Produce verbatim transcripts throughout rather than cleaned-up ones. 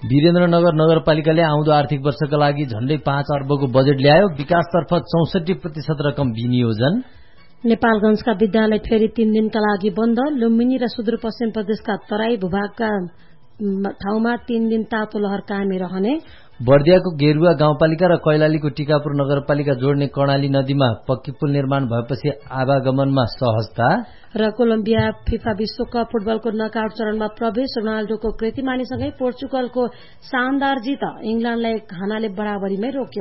वीरेन्द्रनगर नगरपालिकाले आउँदो आर्थिक वर्षका लागि झण्डै पाँच अर्बको बजेट ल्यायो। विकासतर्फ चौसठी प्रतिशत रकम विनियोजन। नेपालगंजका विद्यालय फेरि तीन दिनका लागि बन्द। लुम्बिनी र सुदूरपश्चिम प्रदेशका तराई भूभागका ठाउँमा तीन दिन तातो लहर कायमै रहने। बर्दियाको गेरुवा गाउँपालिका र कैलालीको टिकापुर नगरपालिका जोड्ने कर्णाली नदीमा पक्की पुल निर्माण भएपछि आवागमनमा सहजता। र कोलम्बिया फिफा विश्वकप फुटबलको नकआउट चरणमा प्रवेश। रोनाल्डोको कृतिमानीसँगै पोर्चुगलको शानदार जित इंग्ल्याण्डलाई घानाले बराबरीमै रोक्यो।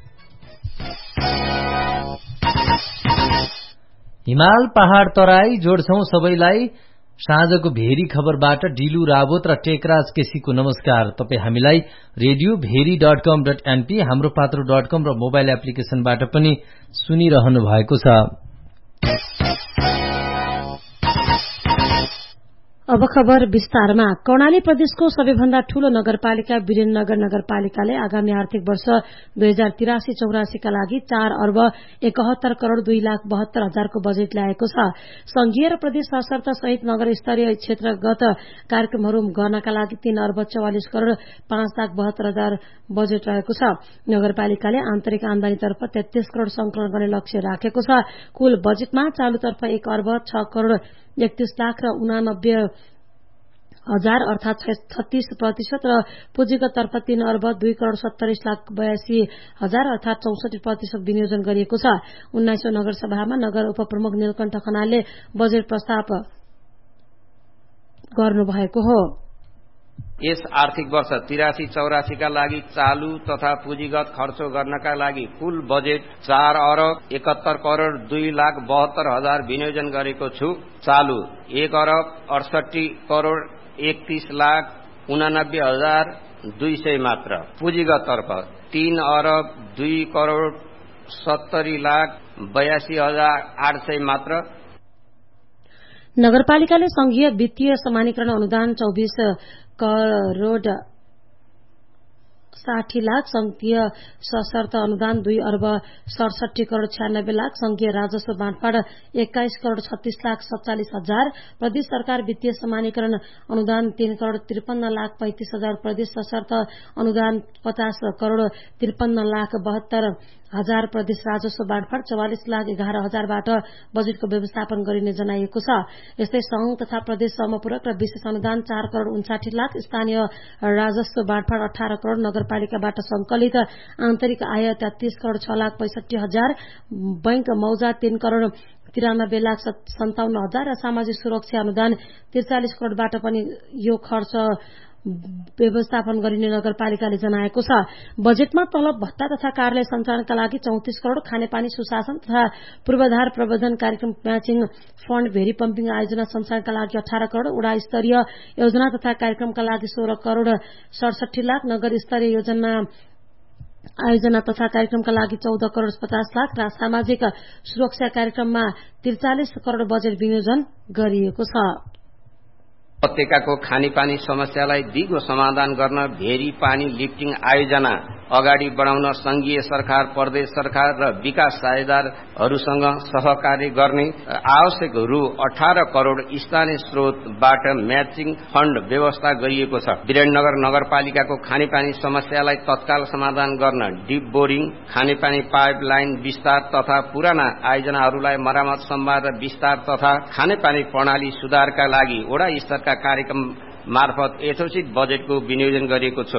हिमाल पहाड़ तराई जोड्छौं सबैलाई। साँझको भेरी खबरबाट डिलु रावत र टेकराज केसीको नमस्कार। तपाई हामीलाई रेडियो भेरी डट कम डट एनपी, हाम्रो पात्रो डट कम र मोबाइल एप्लिकेशनबाट पनि सुनिरहनु भएको छ। अब खबर विस्तारमा। कर्णाली प्रदेशको सबैभन्दा ठूलो नगरपालिका वीरेन्द्रनगर नगरपालिकाले आगामी आर्थिक वर्ष दुई हजार तिरासी चौरासीका लागि चार अर्ब एकहत्तर करोड़ दुई लाख बहत्तर हजारको बजेट ल्याएको छ। संघीय र प्रदेश सशर्त सहित नगर स्तरीय क्षेत्रगत कार्यक्रमहरू गर्नका लागि तीन अर्ब चौवालिस करोड़ पाँच लाख बहत्तर हजार बजेट रहेको छ। नगरपालिकाले आन्तरिक आमदानीतर्फ तेत्तीस करोड़ संकलन गर्ने लक्ष्य राखेको छ। कुल बजेटमा चालुतर्फ एक अर्ब छ करोड़ एकतीस लाख र उनानब्बे हजार अर्थात छत्तीस प्रतिशत र पुँजीगततर्फ तीन अर्ब दुई करोड़ सत्ताइस लाख बयासी हजार अर्थात चौसठी प्रतिशत विनियोजन गरिएको छ। उन्नाइसौं नगरसभामा नगर उपप्रमुख नीलकण्ठ खनालले बजेट प्रस्ताव गर्नुभएको हो। यस आर्थिक वर्ष तिरासी चौरासीका लागि चालू तथा पुँजीगत खर्च गर्नका लागि कुल बजेट चार अरब एकहत्तर करोड़ दुई लाख बहत्तर हजार विनियोजन गरेको छु। चालू एक अरब अडसठी करोड़ एकतीस लाख उनानब्बे हजार दुई सय मात्र। पुँजीगत तर्फ तीन अरब दुई करोड़ सत्तरी लाख बयासी हजार आठ सय मात्र। नगरपालिकाले संघीय वित्तीय समानीकरण अनुदान चौबीस करोड़ साठी लाख, संघीय सशर्त अनुदान दुई अर्ब सड़सठी करोड़ छियानब्बे लाख, संघीय राजस्व बाँडफाँड एक्काइस करोड़ छत्तीस लाख सत्तालिस हजार, प्रदेश सरकार वित्तीय समानीकरण अनुदान तीन करोड़ त्रिपन्न लाख पैंतीस हजार, प्रदेश सशर्त अनुदान पचास करोड़ त्रिपन्न लाख बहत्तर हजार, प्रदेश राजस्व बाँडफाँड चौवालिस लाख एघार हजारबाट बजेटको व्यवस्थापन गरिने जनाइएको छ। यस्तै संघ तथा प्रदेश समपूरक र विशेष अनुदान चार करोड़ उन्साठी लाख, स्थानीय राजस्व बाँडफाँड अठारह करोड़, नगरपालिकाबाट संकलित आन्तरिक आय तेत्तीस करोड़ छ लाख पैंसठी हजार, बैंक मौजा तीन करोड़ तिरानब्बे लाख सन्ताउन्न हजार र सामाजिक सुरक्षा अनुदान त्रिचालिस करोड़बाट पनि यो खर्च व्यवस्थापन गरिने नगरपालिकाले जनाएको छ। बजेटमा तलब भत्ता तथा कार्यालय सञ्चालनका लागि चौतिस करोड़, खानेपानी सुशासन तथा पूर्वाधार प्रबन्धन कार्यक्रम म्याचिङ फण्ड भेरी पम्पिङ आयोजना सञ्चालनका लागि अठारह करोड़, वडा स्तरीय योजना तथा कार्यक्रमका लागि सोह्र करोड़ सड़सठी लाख, नगर स्तरीय योजना आयोजना तथा कार्यक्रमका लागि चौध करोड़ पचास लाख र सामाजिक सुरक्षा कार्यक्रममा त्रिचालिस करोड़ बजेट विनियोजन गरिएको छ। उपत्यकाको खानेपानी समस्यालाई दिगो समाधान गर्न भेरी पानी लिफ्टिङ आयोजना अगाडि बढाउन संघीय सरकार, प्रदेश सरकार र विकास साझेदारहरूसँग सहकार्य गर्ने आवश्यक रु अठारह करोड़ स्थानीय स्रोतबाट म्याचिङ फण्ड व्यवस्था गरिएको छ। वीरेन्द्रनगर नगरपालिकाको खानेपानी समस्यालाई तत्काल समाधान गर्न डिप बोरिङ, खानेपानी पाइपलाइन विस्तार तथा पुराना आयोजनाहरूलाई मरामत, सम्भार र विस्तार तथा खानेपानी प्रणाली सुधारका लागि वडा स्तरका कार्यक्रम मार्फत यथोचित बजेटको विनियोजन गरिएको छ।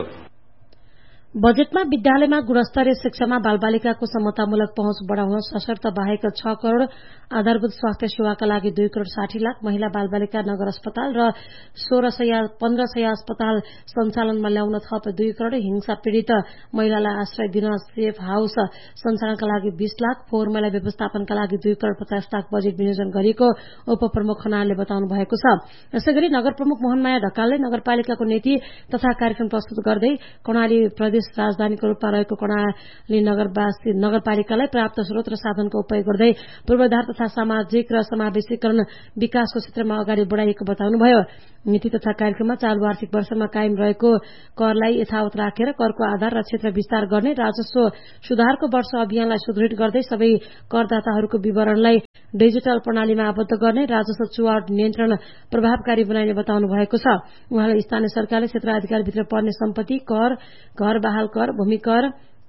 बजेटमा विद्यालयमा गुणस्तरीय शिक्षामा बालबालिकाको समतामूलक पहुँच बढ़ाउन सशर्त बाहेक छ करोड़, आधारभूत स्वास्थ्य सेवाका लागि दुई करोड़ साठी लाख, महिला बालबालिका नगर अस्पताल र सोह्र सय पन्ध्र सय अस्पताल सञ्चालनमा ल्याउन थप दुई करोड़, हिंसा पीड़ित महिलालाई आश्रय दिन सेफ हाउस सञ्चालनका लागि बीस लाख, फोहोर मैला व्यवस्थापनका लागि दुई करोड़ पचास लाख बजेट विनियोजन गरिएको उपप्रमुख खनालले बताउनु भएको छ। यसैगरी नगर प्रमुख मोहनमाया ढकालले नगरपालिकाको नीति तथा कार्यक्रम प्रस्तुत गर्दै कर्णाली प्रदेश राजधानीको रूपमा रहेको कर्णाली नगरवासी नगरपालिकालाई प्राप्त स्रोत र साधनको उपयोग गर्दै पूर्वाधार तथा सामाजिक र समावेशीकरण विकासको क्षेत्रमा अगाडि बढ़ाइएको बताउनुभयो। नीति तथा कार्यक्रममा चालू आर्थिक वर्षमा कायम रहेको करलाई यथावत राखेर करको आधार र क्षेत्र विस्तार गर्ने, राजस्व सुधारको वर्ष अभियानलाई सुदृढ गर्दै सबै करदाताहरूको विवरणलाई डिजिटल प्रणालीमा आबद्ध गर्ने, राजस्व चुहाव नियन्त्रण प्रभावकारी बनाइने बताउनु भएको छ। उहाँले स्थानीय सरकारले क्षेत्राधिकारभित्र पर्ने सम्पत्ति कर, घर बहाल कर, भूमि कर,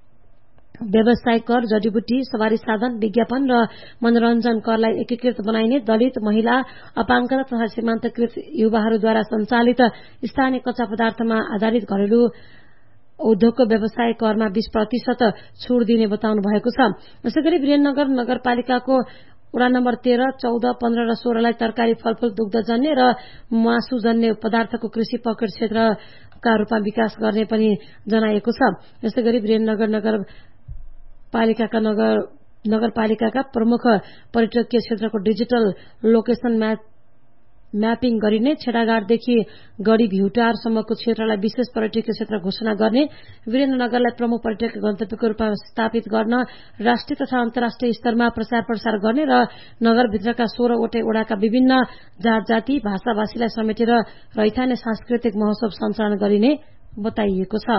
व्यवसाय कर, जडीबुटी, सवारी साधन, विज्ञापन र मनोरञ्जन करलाई एकीकृत बनाइने, दलित, महिला, अपाङ्ग तथा सीमान्तकृत युवाहरूद्वारा सञ्चालित स्थानीय कच्चा पदार्थमा आधारित घरेलु उद्योगको व्यवसाय करमा बीस प्रतिशत छूट दिने बताउनु भएको छ। यसैगरी वीरेन्द्रनगर नगरपालिकाको वडा नम्बर तेह्र, चौध, पन्ध्र र सोह्रलाई तरकारी, फलफूल, दुग्धजन्य र मासुजन्य पदार्थको कृषि पकेट क्षेत्रका रूपमा विकास गर्ने पनि जनाइएको छ। यसैगरी वीरेन्द्रनगर नगरपालिकाका नगर नगरपालिकाका प्रमुख पर्यटकीय क्षेत्रको डिजिटल लोकेशन म्याप म्यापिङ गरिने, छेडाघाटदेखि गढी भ्यूटारसम्मको क्षेत्रलाई विशेष पर्यटकीय क्षेत्र घोषणा गर्ने, वीरेन्द्रनगरलाई प्रमुख पर्यटकीय गन्तव्यको रूपमा स्थापित गर्न, राष्ट्रिय तथा अन्तर्राष्ट्रिय स्तरमा प्रचार प्रसार गर्ने र नगरभित्रका सोह्रवटै वडाका विभिन्न जात जाति भाषाभाषीलाई समेटेर रैथाने सांस्कृतिक महोत्सव सञ्चालन गरिने बताइएको छ।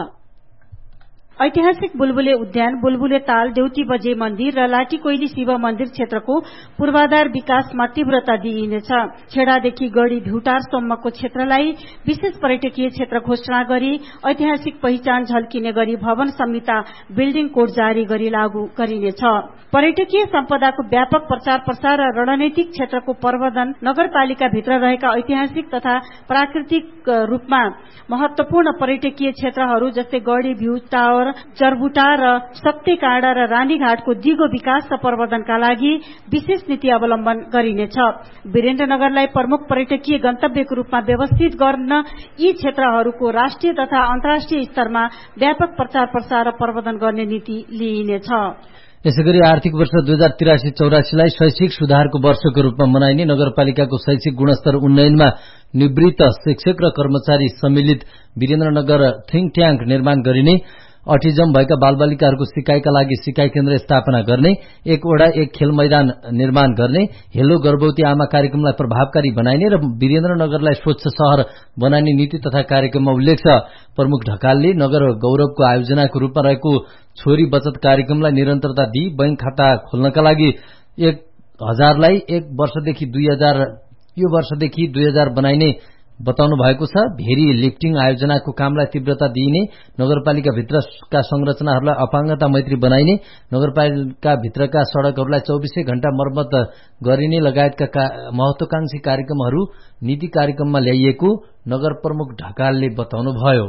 ऐतिहासिक बुलबुले उद्यान, बुलबुले ताल, देउती बजे मन्दिर र लाटीकोइली शिव मन्दिर क्षेत्रको पूर्वाधार विकासमा तीव्रता दिइनेछ। छेडादेखि गढी भ्यूटारसम्मको क्षेत्रलाई विशेष पर्यटकीय क्षेत्र घोषणा गरी ऐतिहासिक पहिचान झल्किने गरी भवन संहिता बिल्डिङ कोड जारी गरी लागू गरिनेछ। पर्यटकीय सम्पदाको व्यापक प्रचार प्रसार र रणनीतिक क्षेत्रको प्रवर्धन, नगरपालिकाभित्र रहेका ऐतिहासिक तथा प्राकृतिक रूपमा महत्वपूर्ण पर्यटकीय क्षेत्रहरू जस्तै गढी भ्यू टावर, चरबुटा र शक्तिकाँडा र रानीघाटको दिगो विकास र प्रवर्धनका लागि विशेष नीति अवलम्बन गरिनेछ। वीरेन्द्रनगरलाई प्रमुख पर्यटकीय गन्तव्यको रूपमा व्यवस्थित गर्न यी क्षेत्रहरूको राष्ट्रिय तथा अन्तर्राष्ट्रिय स्तरमा व्यापक प्रचार प्रसार र प्रवर्धन गर्ने नीति लिइनेछ। यसैगरी आर्थिक वर्ष दुई हजार तिरासी चौरासीलाई शैक्षिक सुधारको वर्षको रूपमा मनाइने, नगरपालिकाको शैक्षिक गुणस्तर उन्नयनमा निवृत्त शिक्षक र कर्मचारी सम्मिलित वीरेन्द्रनगर थिंक ट्याङ्क निर्माण गरिने, अटिजम भएका बालबालिकाहरूको सिकाइका लागि सिकाइ केन्द्र स्थापना गर्ने, एक वडा एक खेल मैदान निर्माण गर्ने, हेलो गर्भवती आमा कार्यक्रमलाई प्रभावकारी बनाइने र वीरेन्द्रनगरलाई स्वच्छ शहर बनाइने नीति तथा कार्यक्रममा उल्लेख छ। प्रमुख ढकालले नगर गौरवको आयोजनाको रूपमा रहेको छोरी बचत कार्यक्रमलाई निरन्तरता दिई बैंक खाता खोल्नका लागि एक हजारलाई एक वर्षदेखि दुई हजार यो वर्षदेखि दुई हजार बनाइने बताउनु भएको छ। भेरी लिफ्टिङ आयोजनाको कामलाई तीव्रता दिइने, नगरपालिका भित्रका संरचनाहरूलाई अपाङ्गता मैत्री बनाइने, नगरपालिका भित्रका सड़कहरूलाई चौबीसै घण्टा मर्मत गरिने लगायतका महत्वाकांक्षी कार्यक्रमहरू नीति कार्यक्रममा ल्याइएको नगर प्रमुख ढकालले बताउनुभयो।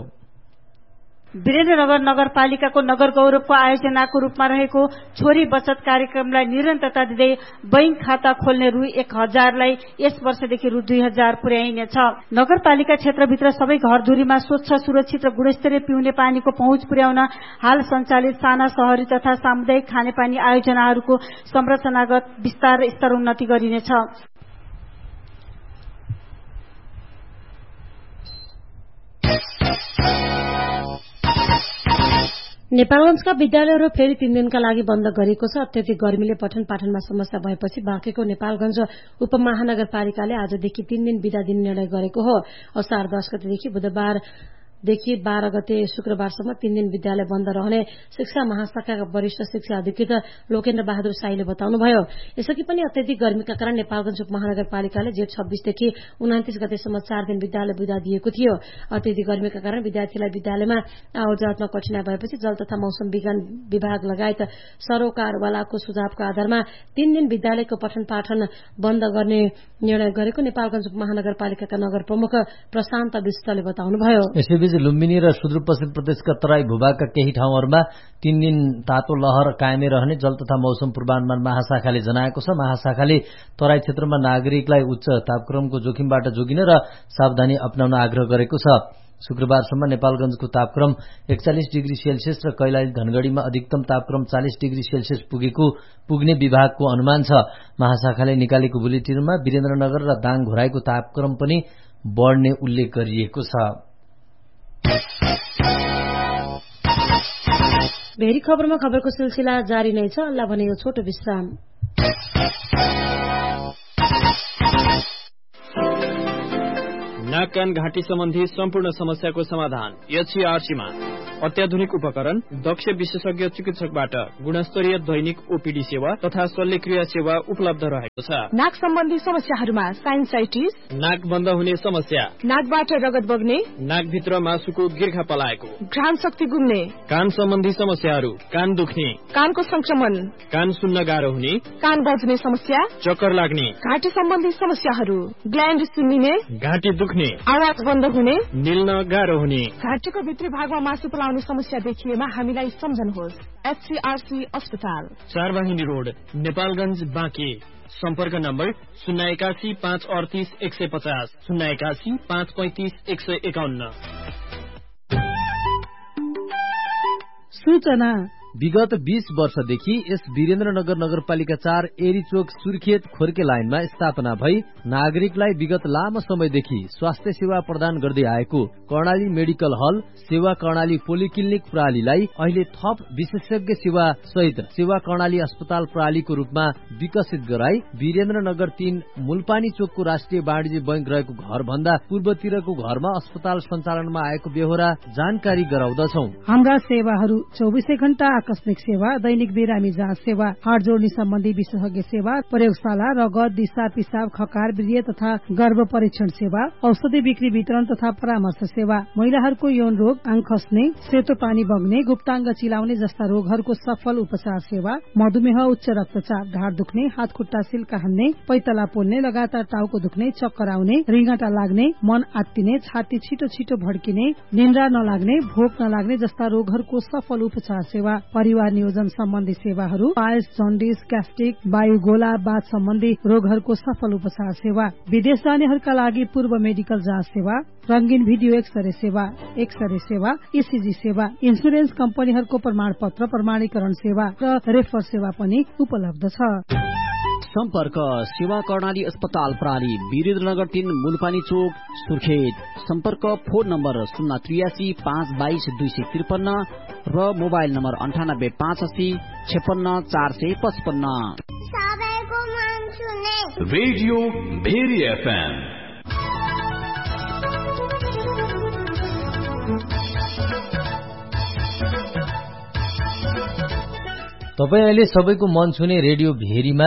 वीरेन्द्रनगर नगरपालिकाको नगर गौरवको आयोजनाको रूपमा रहेको छोरी बचत कार्यक्रमलाई निरन्तरता दिँदै बैंक खाता खोल्ने रु एक हजारलाई यस वर्षदेखि रु दुई हजार पुर्याइनेछ। नगरपालिका क्षेत्रभित्र सबै घरधुरीमा स्वच्छ, सुरक्षित र गुणस्तरीय पिउने पानीको पहुँच पुर्याउन हाल सञ्चालित साना शहरी तथा सामुदायिक खानेपानी आयोजनाहरूको संरचनागत विस्तार स्तर उन्नति गरिनेछ। नेपालगंजका विद्यालयहरू फेरि तीन दिनका लागि बन्द गरिएको छ। अत्यधिक गर्मीले पठन पाठनमा समस्या भएपछि बाँकेको नेपालगंज उपमहानगरपालिकाले आजदेखि तीन दिन बिदा दिने निर्णय गरेको हो। असार दस गतेदेखि बुधबार देखि बाह्र गते शुक्रबारसम्म तीन दिन विद्यालय बन्द रहने शिक्षा महाशाखाका वरिष्ठ शिक्षा अधिकृत लोकेन्द्र बहादुर साईले बताउनुभयो। यसअघि पनि अत्यधिक गर्मीका कारण नेपालगंज उपमहानगरपालिकाले जेठ छब्बीसदेखि उन्तिस गतेसम्म चार दिन विद्यालय बिदा दिएको थियो। अत्यधिक गर्मीका कारण विद्यार्थीलाई विद्यालयमा आवाजावतमा कठिनाई भएपछि जल तथा मौसम विज्ञान विभाग लगायत सरोकारवालाको सुझावको आधारमा तीन दिन विद्यालयको पठन पाठन बन्द गर्ने निर्णय गरेको नेपालगंज उपमहानगरपालिकाका नगर प्रमुख प्रशान्त विष्टले बताउनुभयो। लुम्बिनी र सुदूरपश्चिम प्रदेशका तराई भूभागका केही ठाउँहरूमा तीन दिन तातो लहर कायमै रहने जल तथा मौसम पूर्वानुमान महाशाखाले जनाएको छ। महाशाखाले तराई क्षेत्रमा नागरिकलाई उच्च तापक्रमको जोखिमबाट जोगिन र सावधानी अपनाउन आग्रह गरेको छ। शुक्रबारसम्म नेपालगंजको तापक्रम एकचालिस डिग्री सेल्सियस र कैलाली धनगढ़ीमा अधिकतम तापक्रम चालिस डिग्री सेल्सियस पुगेको पुग्ने विभागको अनुमान छ। महाशाखाले निकालेको बुलेटिनमा वीरेन्द्रनगर र दाङ घोराईको तापक्रम पनि बढ्ने उल्लेख गरिएको छ। भेरी खबरमा खबरको सिलसिला जारी नै छ। अल्लाह भने यो छोटो विश्राम। नाक कान घाँटी सम्बन्धी सम्पूर्ण समस्याको समाधान एचसीआरसीमा। अत्याधुनिक उपकरण, दक्ष विशेषज्ञ चिकित्सकबाट गुणस्तरीय दैनिक ओपीडी सेवा तथा शल्यक्रिया सेवा उपलब्ध रहेको छ। नाक सम्बन्धी समस्याहरूमा साइनसाइटिस, नाक बन्द हुने समस्या, नाकबाट रगत बग्ने, नाकभित्र मासुको गिर्खा पलाएको, घ्राण शक्ति गुम्ने, कान सम्बन्धी समस्याहरू, कान दुख्ने, कानको संक्रमण, कान सुन्न गाह्रो हुने, कान बज्ने समस्या, चक्कर लाग्ने, घाँटी सम्बन्धी समस्याहरू, ग्ल्यान्ड सुन्निने, घाँटी दुख्ने, आवाज बन्द हुने, निल्न गाह्रो हुने, घाँटीको भित्री भागमा मासु पलाउने समस्या देखिएमा हामीलाई सम्झनुहोस्। एचसीआरसी अस्पताल, चारवाहिनी रोड, नेपालगञ्ज, बाँके। सम्पर्क नम्बर शून्य एकासी पाँच अडतिस एक सय पचास, शून्य एकासी पाँच पैंतिस एक सय एकाउन्न। सूचना विगत बीस वर्षदेखि यस वीरेन्द्रनगर नगरपालिका चार एरीचोक सुर्खेत खोर्के लाइनमा स्थापना भई नागरिकलाई विगत लामो समयदेखि स्वास्थ्य सेवा प्रदान गर्दै आएको कर्णाली मेडिकल हल सेवा कर्णाली पोलिक्लिनिक प्रणालीलाई अहिले थप विशेषज्ञ सेवा सहित सेवा कर्णाली अस्पताल प्रणालीको रूपमा विकसित गराई वीरेन्द्रनगर तीन मूलपानी चोकको राष्ट्रिय वाणिज्य बैंक रहेको घर भन्दा पूर्वतिरको घरमा अस्पताल सञ्चालनमा आएको बेहोरा जानकारी गराउँदछौ। हाम्रा सेवाहरू चौबिसै घण्टा आकस्मिक सेवा, दैनिक बिरामी जाँच सेवा, हाड जोड्ने सम्बन्धी विशेषज्ञ सेवा, प्रयोगशाला, रगत, दिशा पिसाब, खकार, वीर्य तथा गर्भ परीक्षण सेवा, औषधि बिक्री वितरण तथा परामर्श सेवा, महिलाहरूको यौन रोग, आँख खस्ने, सेतो पानी बग्ने, गुप्ताङ्ग चिलाउने जस्ता रोगहरूको सफल उपचार सेवा, मधुमेह, उच्च रक्तचाप, ढाड दुख्ने, हात खुट्टा सिल्का हान्ने, पैतला पोल्ने, लगातार टाउको दुख्ने, चक्कर आउने, रिङ्गटा लाग्ने, मन आत्तिने, छाती छिटो छिटो भड्किने, निन्द्रा नलाग्ने, भोक नलाग्ने जस्ता रोगहरूको सफल उपचार सेवा, परिवार नियोजन सम्बन्धी सेवाहरू, पायल्स, जन्डिस, ग्यास्ट्रिक, वायुगोला, बाथ सम्बन्धी रोगहरूको सफल उपचार सेवा, विदेश जानेहरूका लागि पूर्व मेडिकल जाँच सेवा, रंगीन भिडियो एक्सरे सेवा, एक्सरे सेवा, ईसीजी सेवा, इन्सुरेन्स कम्पनीहरूको प्रमाण पत्र प्रमाणीकरण सेवा र रेफर सेवा पनि उपलब्ध छ। सम्पर्क सेवा कर्णाली अस्पताल प्रणाली वीरेन्द्रनगर तीन मूलपानी चोक सुर्खेत। सम्पर्क फोन नम्बर शून्य त्रियासी पाँच बाइस दुई सय त्रिपन्न र मोबाइल नम्बर अन्ठानब्बे पाँच अस्सी छप्पन्न चार सय पचपन्न। रेडियो भेरी एफएम तपाईँ अहिले सबैको मन छुने रेडियो भेरीमा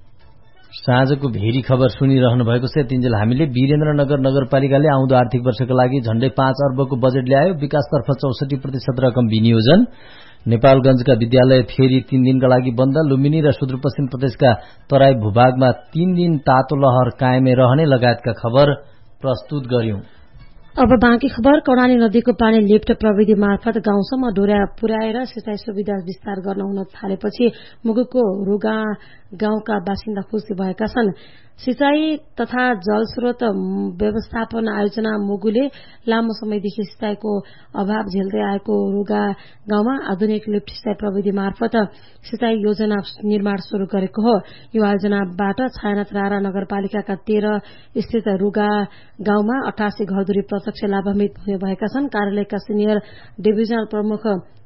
साँझको भेरी खबर सुनिरहनु भएको छ। तिनजेल हामीले वीरेन्द्रनगर नगरपालिकाले आउँदो आर्थिक वर्षका लागि झण्डै पाँच अर्बको बजेट ल्यायो। विकासतर्फ चौसठी प्रतिशत रकम विनियोजन। नेपालगञ्जका विद्यालय फेरि तीन दिनका लागि बन्द। लुम्बिनी र सुदूरपश्चिम प्रदेशका तराई भूभागमा तीन दिन तातो लहर कायमै रहने लगायतका खबर प्रस्तुत गर्यौं। अब बाँकी खबर। कर्णाली नदीको पानी लिफ्ट प्रविधि मार्फत गाउँसम्म डोर्या पुर्याएर सिंचाई सुविधा विस्तार गर्न हुन थालेपछि मुगुको रुगा गाउँका बासिन्दा खुशी भएका छन्। सिंचाई तथा जलस्रोत व्यवस्थापन आयोजना मुगुले लामो समयदेखि सिंचाईको अभाव झेल्दै आएको रुगा गाउँमा आधुनिक लिफ्ट सिंचाई प्रविधि मार्फत सिंचाई योजना निर्माण शुरू गरेको हो। यो आयोजनाबाट छायानाथ रारा नगरपालिकाका तेह्र स्थित रुगा गाउँमा अठासी घरधुरी प्रत्यक्ष लाभान्वित हुने भएका छन्। कार्यालयका सिनियर डिभिजनल प्रमुख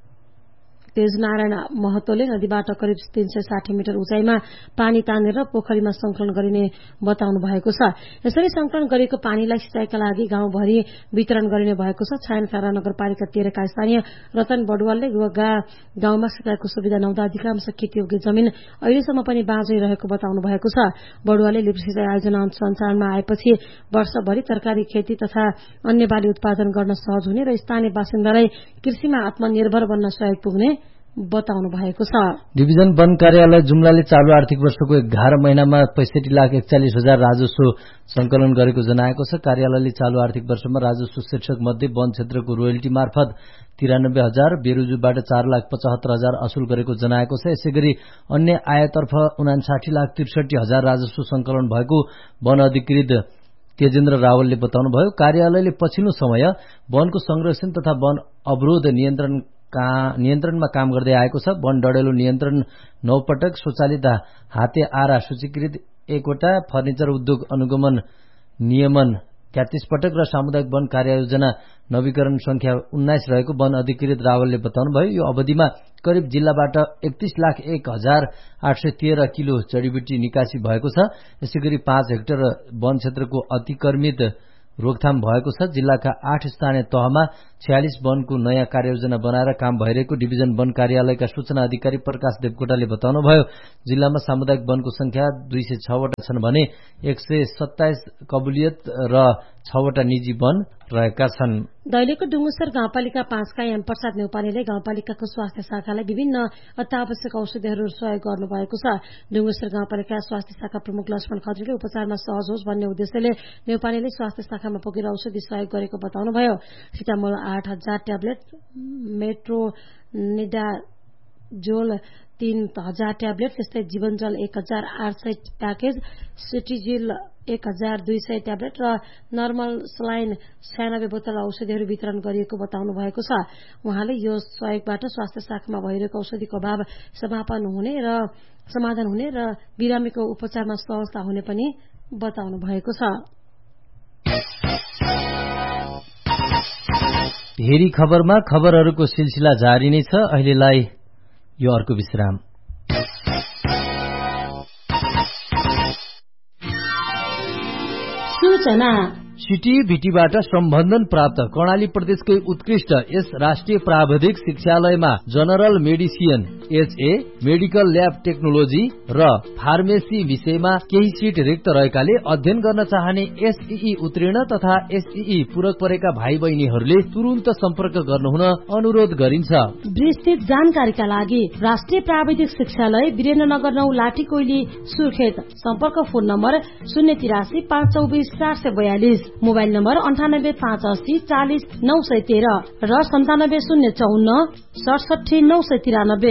तेजनारायण महतोले नदीबाट करिब तीन सय साठी मिटर उचाइमा पानी तानेर पोखरीमा संकलन गरिने बताउनु भएको छ। यसरी संकलन गरिएको पानीलाई सिंचाईका लागि गाउँभरि वितरण गरिने भएको छ। छायानाथ नगरपालिका तेह्रका स्थानीय रतन बडुवालले रुगा गाउँमा सिंचाईको सुविधा नहुँदा अधिकांश खेतीयोग्य जमिन अहिलेसम्म पनि बाँझै रहेको बताउनु भएको छ। बडुवालले लिफ्ट सिंचाई आयोजना सञ्चालनमा आएपछि वर्षभरि तरकारी खेती तथा अन्य बाली उत्पादन गर्न सहज हुने र स्थानीय बासिन्दालाई कृषिमा आत्मनिर्भर बन्न सहयोग पुग्ने बताउनु भएको छ। डिभिजन वन कार्यालय जुम्लाले चालू आर्थिक वर्षको एघार महिनामा पैंसठी लाख एकचालिस हजार राजस्व संकलन गरेको जनाएको छ। कार्यालयले चालू आर्थिक वर्षमा राजस्व शीर्षक मध्ये वन क्षेत्रको रोयल्टी मार्फत तिरानब्बे हजार, बेरुजुबाट चार लाख पचहत्तर हजार असुल गरेको जनाएको छ। यसैगरी अन्य आयतर्फ उनासाठी लाख त्रिसठी हजार राजस्व संकलन भएको वन अधिकृत तेजेन्द्र रावलले बताउनुभयो। कार्यालयले पछिल्लो समय वनको संरक्षण तथा वन अवरोध नियन्त्रण का नियन्त्रणमा काम गर्दै आएको छ। वन डडेलो नियन्त्रण नौ पटक, स्वचालित हाते आरा सूचीकृत एकवटा, फर्निचर उद्योग अनुगमन नियमन तेत्तीस पटक र सामुदायिक वन कार्ययोजना नवीकरण संख्या उन्नाइस रहेको वन अधिकृत रावलले बताउनुभयो। यो अवधिमा करिब जिल्लाबाट एकतीस लाख एक हजार आठ सय तेह्र किलो जडीबुटी निकासी भएको छ। यसैगरी पाँच हेक्टर वन क्षेत्रको अतिक्रमित रोकथाम भएको छ। जिल्लाका आठ स्थानीय तहमा छयालिस वनको नयाँ कार्ययोजना बनाएर काम भइरहेको डिभिजन वन कार्यालयका सूचना अधिकारी प्रकाश देवकोटाले बताउनुभयो। जिल्लामा सामुदायिक वनको संख्या दुई सय छवटा छन् भने एक सय सत्ताइस कबुलियत र छवटा निजी वन रहेका छन्। दैलेखको डुङ्गुसर गाउँपालिका पाँचका एम प्रसाद नेउपानेले गाउँपालिकाको स्वास्थ्य शाखालाई विभिन्न अत्यावश्यक औषधिहरू सहयोग गर्नुभएको छ। डुङ्गुसर गाउँपालिका स्वास्थ्य शाखा प्रमुख लक्ष्मण खत्रीले उपचारमा सहज होस् भन्ने उद्देश्यले नेउपानेले स्वास्थ्य शाखामा पुगेर औषधि सहयोग गरेको बताउनुभयो। सिटामोल आठ हजार ट्याब्लेट, मेट्रोनिडाजोल तीन हजार ट्याब्लेट, त्यस्तै जीवनजल एक हजार आठ सय प्याकेज, सिटिजिल एक हजार दुई सय ट्याब्लेट र नर्मल सलाइन छयानब्बे बोतल औषधिहरू वितरण गरिएको बताउनु भएको छ। उहाँले यो सहयोगबाट स्वास्थ्य शाखामा भइरहेको औषधिको अभाव समापन हुने र समाधान हुने र बिरामीको उपचारमा सहजता हुने पनि बताउनु भएको छ। भेरी खबरमा खबरहरूको सिलसिला जारी नै छ। अहिलेलाई यो अर्को विश्राम। सूचना सिटी भिटीबाट सम्बन्धन प्राप्त कर्णाली प्रदेशकै उत्कृष्ट यस राष्ट्रिय प्राविधिक शिक्षालयमा general medicine, HA, medical lab technology र फार्मेसी विषयमा केही सिट रिक्त रहेकाले अध्ययन गर्न चाहने एसईई उत्तीर्ण तथा एसईई पूरक परेका भाइ बहिनीहरूले तुरुन्त सम्पर्क गर्नुहुन अनुरोध गरिन्छ। विस्तृत जानकारीका लागि राष्ट्रिय प्राविधिक शिक्षालय वीरेन्द्रनगर नौ लाठी कोइली सुर्खेत। सम्पर्क फोन नम्बर शून्य तिरासी पाँच चौबिस चार सय बयालिस, मोबाइल नम्बर अन्ठानब्बे पाँच अस्सी चालिस नौ सय तेह्र र सन्तानब्बे शून्य चौन्न सडसठी नौ सय तिरानब्बे।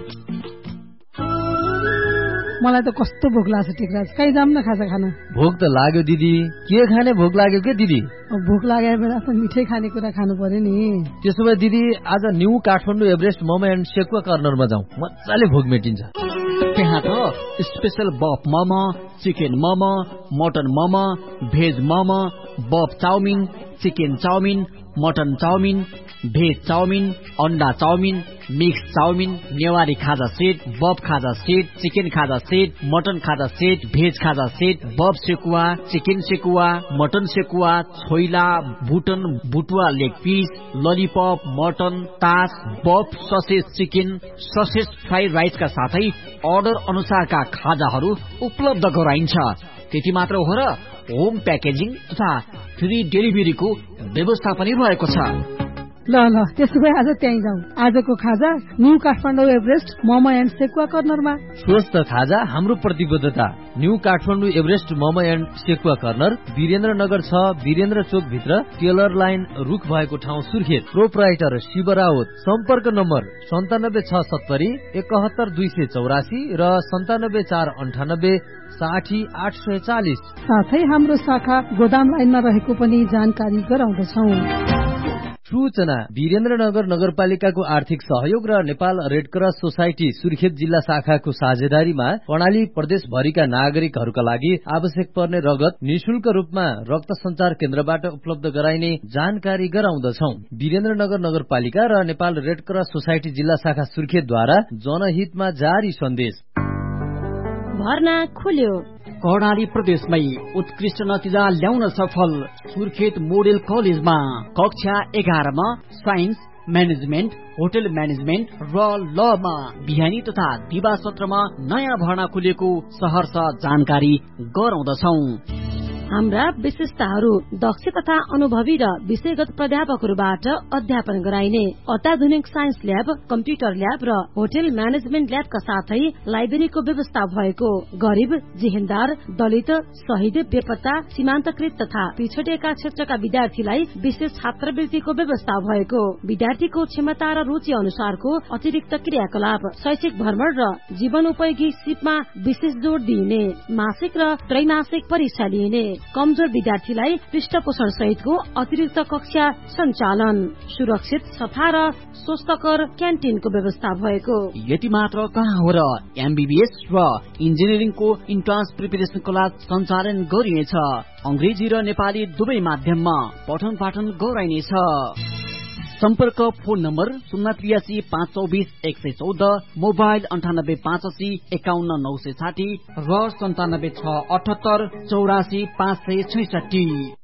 मलाई त कस्तो भोक लाग्छ टेकराज, कहीँ जाम न खाजा खान। भोक त लाग्यो दिदी, के खाने भोक लाग्यो के दिदी? भोक लागेर बेला त मिठै खानेकुरा खानु पर्यो नि। त्यसो भए दिदी आज new Kathmandu Everest momo and sekuwa कर्नरमा जाउँ, मजाले भोक मेटिन्छ। त्यहाँ त स्पेशल बफ momo, chicken momo, mutton momo, veg momo, बफ chowmein, chicken chowmein, mutton chowmein, veg chowmein, अन्डा चाउमिन, मिक्स चाउमिन, नेवारी खाजा सेट, बफ खाजा सेट, चिकन खाजा सेट, मटन खाजा सेट, भेज खाजा सेट, बफ sekuwa, chicken sekuwa, mutton sekuwa, choila, बुटन बुटुवा leg piece, lollipop, mutton, तास, बफ ससेज चिकन, ससेज फ्राइड राइसका साथै order अनुसारका खाजाहरू उपलब्ध गराइन्छ। त्यति मात्र हो र होम प्याकेजिङ तथा फ्री डेलिभरीको व्यवस्था पनि रहेको छ। ल ल त्यसो भए आज त्यहीँ जाउँ। आजको खाजा new Kathmandu Everest momo and sekuwa कर्नरमा। स्वस्थ खाजा हाम्रो प्रतिबद्धता। New Kathmandu Everest momo and sekuwa corner Birendranagar छ, वीरेन्द्र चोक भित्र टेलर लाइन रुख भएको ठाउँ सुर्खेत। प्रोपराइटर शिव राउत। सम्पर्क नम्बर सन्तानब्बे छ सत्तरी एकहत्तर दुई सय चौरासी र सन्तानब्बे चार अन्ठानब्बे साठी आठ सय चालिस। साथै हाम्रो शाखा गोदाम लाइनमा रहेको पनि जानकारी गराउँदछौ। सूचना वीरेन्द्रनगर नगरपालिकाको आर्थिक सहयोग र Nepal red cross society Surkhet जिल्ला शाखाको साझेदारीमा कर्णाली प्रदेशभरिका नागरिकहरूका लागि आवश्यक पर्ने रगत निशुल्क रूपमा रक्त संचार केन्द्रबाट उपलब्ध गराइने जानकारी गराउँदछौ। वीरेन्द्रनगर नगरपालिका र नेपाल रेड क्रस सोसाइटी जिल्ला शाखा सुर्खेतद्वारा जनहितमा जारी सन्देश। भर्ना खुल्यो। कर्णाली प्रदेशमै उत्कृष्ट नतिजा ल्याउन सफल सुर्खेत मोडेल कलेजमा कक्षा एघारमा साइन्स, म्यानेजमेन्ट, होटल म्यानेजमेन्ट र लमा बिहानी तथा दिवा सत्रमा नयाँ भर्ना खुलेको सहर्ष जानकारी गराउँदछौ। हाम्रा विशेषताहरू दक्ष तथा अनुभवी र विषयगत प्राध्यापकहरूबाट अध्यापन गराइने अत्याधुनिक साइन्स ल्याब, कम्प्युटर ल्याब र होटल म्यानेजमेन्ट ल्याबका साथै लाइब्रेरीको व्यवस्था भएको, गरिब, जेहेन्दार, दलित, शहीद, बेपत्ता, सीमान्तकृत तथा पिछडिएका क्षेत्रका विद्यार्थीलाई विशेष छात्रवृत्तिको व्यवस्था भएको, विद्यार्थीको क्षमता र रुचि अनुसारको अतिरिक्त क्रियाकलाप, शैक्षिक भ्रमण र जीवनोपयोगी सिपमा विशेष जोड़ दिइने, मासिक र त्रैमासिक परीक्षा लिइने, कमजोर विद्यार्थीलाई पृष्ठपोषण सहितको अतिरिक्त कक्षा सञ्चालन, सुरक्षित, सफा र स्वस्थकर क्यान्टिनको व्यवस्था भएको। यति मात्र कहाँ हो र एमबीबीएस र इन्जिनियरिङको इन्ट्रान्स प्रिपरेसन क्लास सञ्चालन गरिनेछ। अंग्रेजी र नेपाली दुवै माध्यममा पठन पाठन गराइनेछ। सम्पर्क फोन नम्बर शून्य त्रियासी पाँच चौबिस एक सय चौध, मोबाइल अन्ठानब्बे पाँच अस्सी एकाउन्न नौ सय साठी र सन्तानब्बे छ अठहत्तर चौरासी पाँच सय छैसठी।